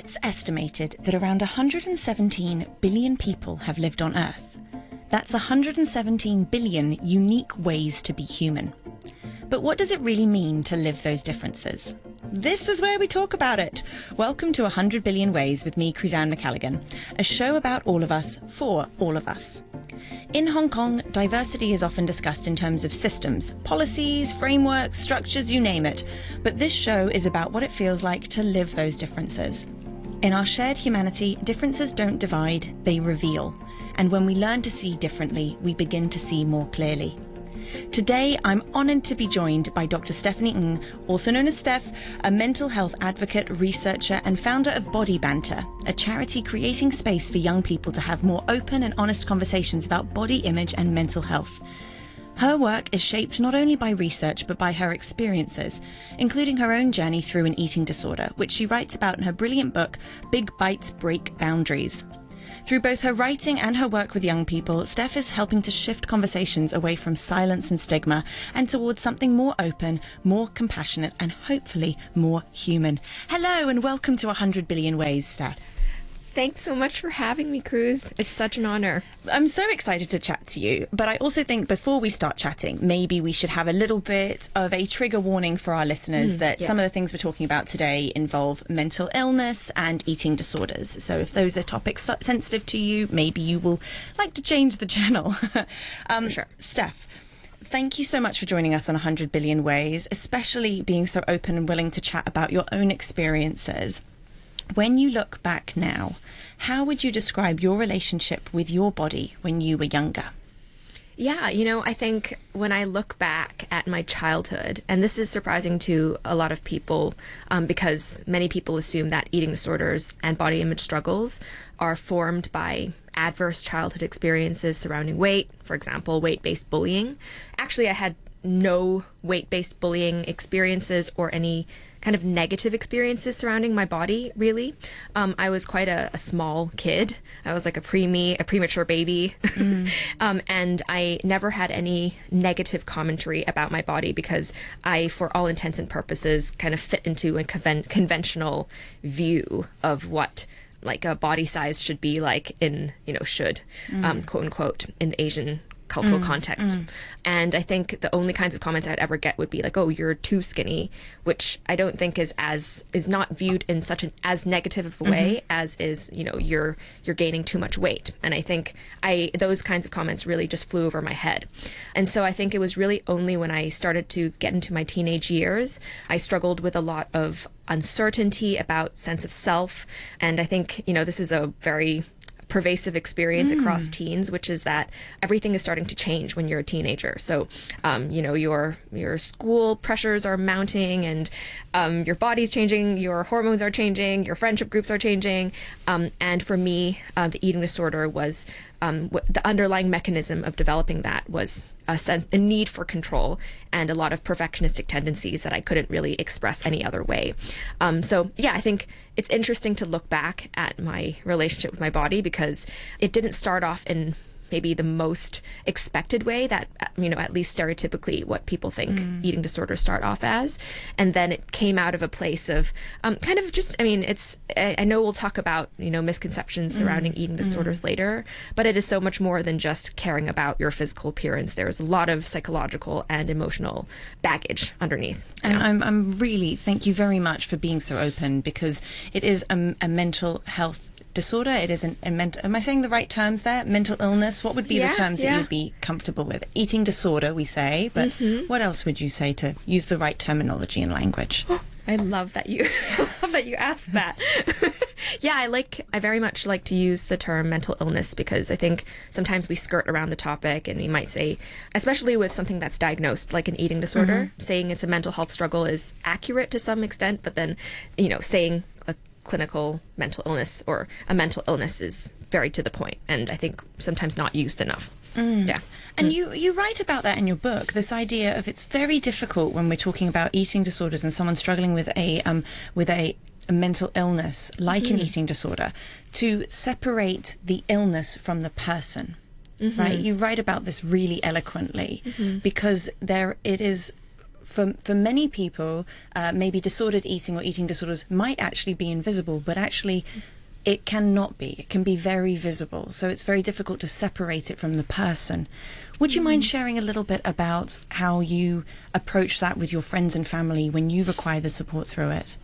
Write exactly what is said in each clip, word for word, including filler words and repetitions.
It's estimated that around one hundred seventeen billion people have lived on Earth. That's one hundred seventeen billion unique ways to be human. But what does it really mean to live those differences? This is where we talk about it. Welcome to one hundred billion Ways with me, Chrisanne McCalligan, a show about all of us, for all of us. In Hong Kong, diversity is often discussed in terms of systems, policies, frameworks, structures, you name it. But this show is about what it feels like to live those differences. In our shared humanity, differences don't divide, they reveal. And when we learn to see differently, we begin to see more clearly. Today, I'm honoured to be joined by Doctor Stephanie Ng, also known as Steph, a mental health advocate, researcher and founder of Body Banter, a charity creating space for young people to have more open and honest conversations about body image and mental health. Her work is shaped not only by research but by her experiences, including her own journey through an eating disorder, which she writes about in her brilliant book, Big Bites Break Boundaries. Through both her writing and her work with young people, Steph is helping to shift conversations away from silence and stigma and towards something more open, more compassionate, and hopefully more human. Hello and welcome to one hundred billion Ways, Steph. Thanks so much for having me, Cruz. It's such an honor. I'm so excited to chat to you, but I also think before we start chatting, maybe we should have a little bit of a trigger warning for our listeners mm, that yeah. some of the things we're talking about today involve mental illness and eating disorders. So if those are topics sensitive to you, maybe you will like to change the channel. um, for sure. Steph, thank you so much for joining us on one hundred billion Ways, especially being so open and willing to chat about your own experiences. When you look back now, how would you describe your relationship with your body when you were younger? Yeah, you know, I think when I look back at my childhood, and this is surprising to a lot of people um, because many people assume that eating disorders and body image struggles are formed by adverse childhood experiences surrounding weight, for example, weight-based bullying. Actually, I had no weight-based bullying experiences or any kind of negative experiences surrounding my body, really. Um, I was quite a, a small kid. I was like a preemie, a premature baby. Mm. um, and I never had any negative commentary about my body because I, for all intents and purposes, kind of fit into a conven- conventional view of what like a body size should be like in, you know, should, mm. um, quote unquote, in the Asian cultural mm, context. Mm. And I think the only kinds of comments I'd ever get would be like, oh, you're too skinny, which I don't think is as is not viewed in such an as negative of a way mm-hmm. as is, you know, you're you're gaining too much weight. And I think I those kinds of comments really just flew over my head. And so I think it was really only when I started to get into my teenage years, I struggled with a lot of uncertainty about sense of self. And I think, you know, this is a very pervasive experience mm. across teens, which is that everything is starting to change when you're a teenager. So, um, you know, your your school pressures are mounting and um, your body's changing, your hormones are changing, your friendship groups are changing. Um, and for me, uh, the eating disorder was um, what the underlying mechanism of developing that was a, sen- a need for control and a lot of perfectionistic tendencies that I couldn't really express any other way. Um, so, yeah, I think it's interesting to look back at my relationship with my body because it didn't start off in maybe the most expected way that, you know, at least stereotypically what people think mm. eating disorders start off as. And then it came out of a place of um, kind of just, I mean, it's, I, I know we'll talk about, you know, misconceptions surrounding mm. eating disorders mm. later, but it is so much more than just caring about your physical appearance. There's a lot of psychological and emotional baggage underneath. And I'm, I'm really, thank you very much for being so open because it is a, a mental health disorder. It is an, a mental, am I saying the right terms there? Mental illness? What would be yeah, the terms yeah. that you'd be comfortable with? Eating disorder, we say, but mm-hmm. what else would you say to use the right terminology and language? I love that you love that you asked that. Yeah, I like I very much like to use the term mental illness because I think sometimes we skirt around the topic and we might say, especially with something that's diagnosed like an eating disorder, mm-hmm. saying it's a mental health struggle is accurate to some extent, but then, you know, saying a clinical mental illness or a mental illness is very to the point and I think sometimes not used enough. Mm. Yeah. And mm. you, you write about that in your book, this idea of it's very difficult when we're talking about eating disorders and someone struggling with a um with a, a mental illness like mm-hmm. an eating disorder to separate the illness from the person. Mm-hmm. Right? You write about this really eloquently mm-hmm. because there it is for for many people, uh, maybe disordered eating or eating disorders might actually be invisible, but actually it cannot be. It can be very visible. So it's very difficult to separate it from the person. Would you mind sharing a little bit about how you approach that with your friends and family when you require the support through it?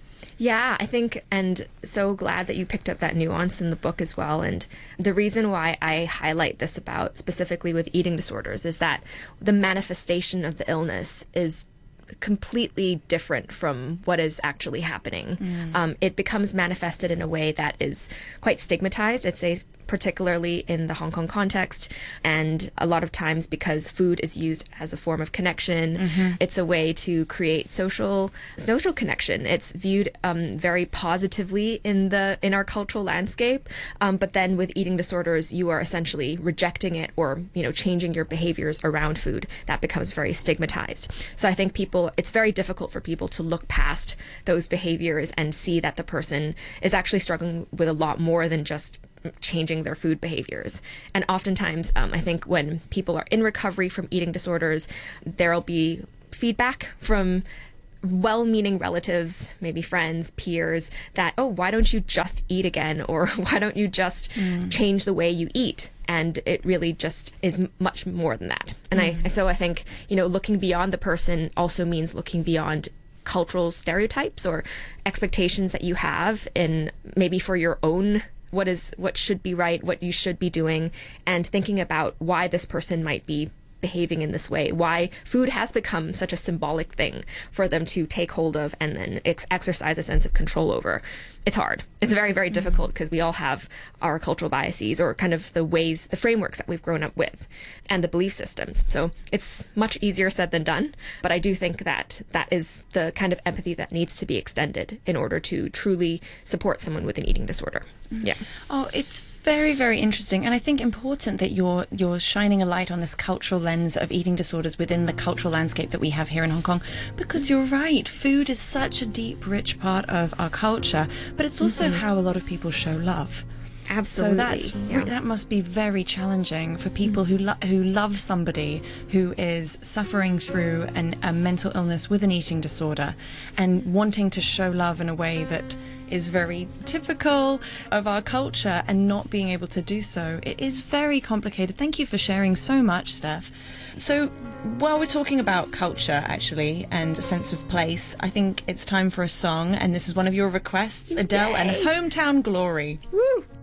Yeah, I think, and so glad that you picked up that nuance in the book as well. And the reason why I highlight this about specifically with eating disorders is that the manifestation of the illness is completely different from what is actually happening. Mm. Um, it becomes manifested in a way that is quite stigmatized. I'd say particularly in the Hong Kong context, and a lot of times because food is used as a form of connection, mm-hmm. it's a way to create social social connection. It's viewed um, very positively in the in our cultural landscape, um, but then with eating disorders, you are essentially rejecting it or you know changing your behaviors around food. That becomes very stigmatized. So I think people, it's very difficult for people to look past those behaviors and see that the person is actually struggling with a lot more than just changing their food behaviors. And oftentimes, um, I think when people are in recovery from eating disorders, there'll be feedback from well-meaning relatives, maybe friends, peers, that, oh, why don't you just eat again? Or why don't you just mm. change the way you eat? And it really just is much more than that. And mm. I, so I think, you know, looking beyond the person also means looking beyond cultural stereotypes or expectations that you have in maybe for your own what is what should be right, what you should be doing, and thinking about why this person might be behaving in this way, why food has become such a symbolic thing for them to take hold of and then ex- exercise a sense of control over. It's hard. It's very, very mm-hmm. difficult because we all have our cultural biases or kind of the ways, the frameworks that we've grown up with and the belief systems. So it's much easier said than done. But I do think that that is the kind of empathy that needs to be extended in order to truly support someone with an eating disorder. Mm-hmm. Yeah. Oh, it's very, very interesting. And I think important that you're you're shining a light on this cultural lens of eating disorders within the cultural landscape that we have here in Hong Kong. Because you're right, food is such a deep, rich part of our culture. But it's also mm-hmm. how a lot of people show love. Absolutely. So that's yeah. that must be very challenging for people mm-hmm. who lo- who love somebody who is suffering through an, a mental illness with an eating disorder and wanting to show love in a way that is very typical of our culture and not being able to do so. It is very complicated. Thank you for sharing so much, Steph. So while we're talking about culture, actually, and a sense of place, I think it's time for a song, and this is one of your requests, Adele Yay. and Hometown Glory. Woo!